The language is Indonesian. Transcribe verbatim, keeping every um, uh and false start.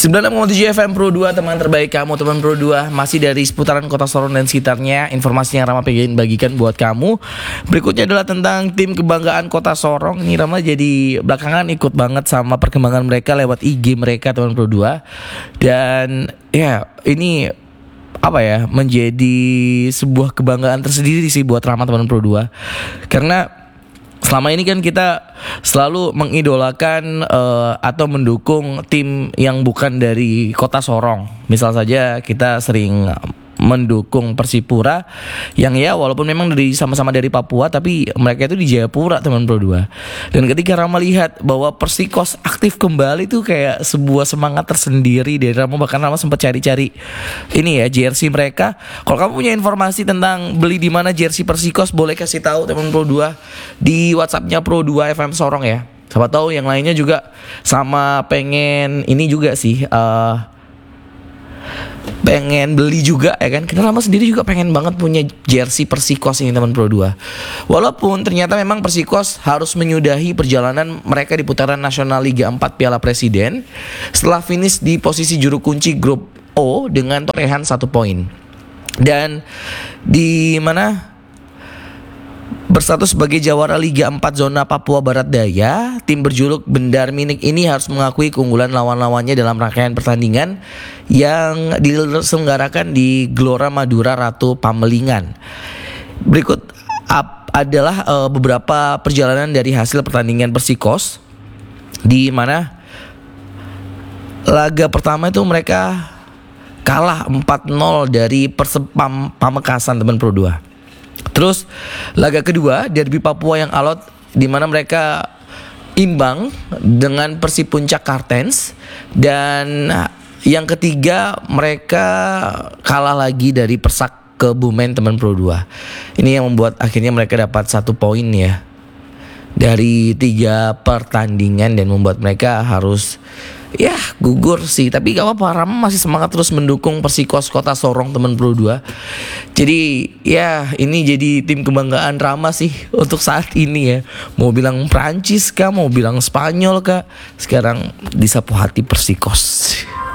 sembilan enam koma tujuh F M Pro dua, teman terbaik kamu, teman Pro dua. Masih dari seputaran Kota Sorong dan sekitarnya. Informasi yang Rama pengen bagikan buat kamu. Berikutnya adalah tentang tim kebanggaan Kota Sorong. Ini Rama jadi belakangan ikut banget sama perkembangan mereka lewat I G mereka, teman Pro dua. Dan ya ini apa ya, menjadi sebuah kebanggaan tersendiri sih buat Rama, teman Pro dua. Karena selama ini kan kita selalu mengidolakan uh, atau mendukung tim yang bukan dari Kota Sorong. Misal saja kita sering mendukung Persipura yang ya walaupun memang dari sama-sama dari Papua, tapi mereka itu di Jayapura, teman Pro dua. Dan ketika Rama lihat bahwa Persikos aktif kembali tuh kayak sebuah semangat tersendiri dari Rama. Bahkan Rama sempat cari-cari ini ya jersey mereka. Kalau kamu punya informasi tentang beli di mana jersey Persikos, boleh kasih tahu teman Pro dua di WhatsAppnya Pro dua F M Sorong ya. Siapa tahu yang lainnya juga sama pengen ini juga sih, uh, pengen beli juga ya kan. Karena Rama sendiri juga pengen banget punya jersey Persikos ini, teman Pro dua. Walaupun ternyata memang Persikos harus menyudahi perjalanan mereka di putaran nasional Liga empat Piala Presiden setelah finish di posisi juru kunci grup O dengan torehan satu poin. Dan di mana berstatus sebagai jawara Liga empat zona Papua Barat Daya, tim berjuluk Bendar Minik ini harus mengakui keunggulan lawan-lawannya dalam rangkaian pertandingan yang diselenggarakan di Gelora Madura Ratu Pamelingan. Berikut up adalah uh, beberapa perjalanan dari hasil pertandingan Persikos, di mana laga pertama itu mereka kalah empat nol dari Persepam Pamekasan, teman Pro dua. Terus laga kedua derby Papua yang alot, di mana mereka imbang dengan Persib Puncak Kartens. Dan yang ketiga mereka kalah lagi dari Persak Kebumen, teman Pro dua. Ini yang membuat akhirnya mereka dapat satu poin ya dari tiga pertandingan, dan membuat mereka harus ya gugur sih. Tapi gak apa-apa, Rama masih semangat terus mendukung Persikos Kota Sorong, teman Pro dua. Jadi ya ini jadi tim kebanggaan Rama sih untuk saat ini ya. Mau bilang Prancis kah, mau bilang Spanyol kah, sekarang disapu hati Persikos.